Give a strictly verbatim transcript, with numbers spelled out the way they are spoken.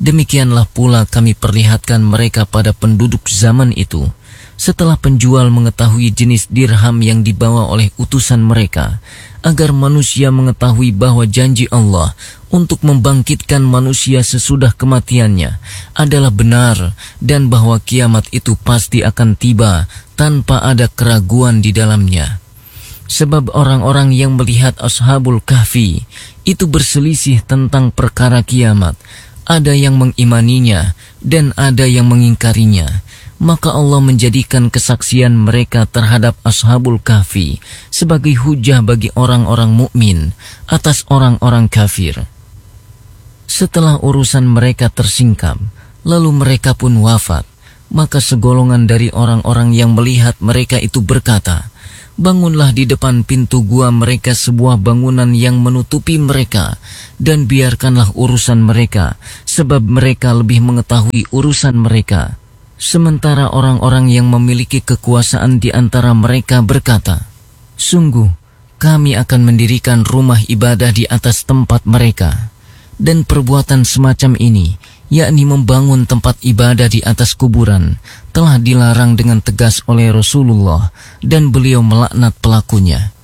Demikianlah pula kami perlihatkan mereka pada penduduk zaman itu, setelah penjual mengetahui jenis dirham yang dibawa oleh utusan mereka, agar manusia mengetahui bahwa janji Allah untuk membangkitkan manusia sesudah kematiannya adalah benar, dan bahwa kiamat itu pasti akan tiba tanpa ada keraguan di dalamnya. Sebab orang-orang yang melihat Ashabul Kahfi itu berselisih tentang perkara kiamat. Ada yang mengimaninya dan ada yang mengingkarinya. Maka Allah menjadikan kesaksian mereka terhadap Ashabul Kahfi sebagai hujah bagi orang-orang mukmin atas orang-orang kafir. Setelah urusan mereka tersingkap, lalu mereka pun wafat, maka segolongan dari orang-orang yang melihat mereka itu berkata, "Bangunlah di depan pintu gua mereka sebuah bangunan yang menutupi mereka, dan biarkanlah urusan mereka, sebab mereka lebih mengetahui urusan mereka." Sementara orang-orang yang memiliki kekuasaan di antara mereka berkata, "Sungguh, kami akan mendirikan rumah ibadah di atas tempat mereka." Dan perbuatan semacam ini, yakni membangun tempat ibadah di atas kuburan, telah dilarang dengan tegas oleh Rasulullah, dan beliau melaknat pelakunya.